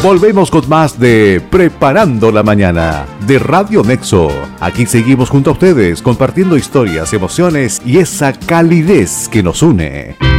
Volvemos con más de Preparando la Mañana de Radio Nexo. Aquí seguimos junto a ustedes compartiendo historias, emociones y esa calidez que nos une.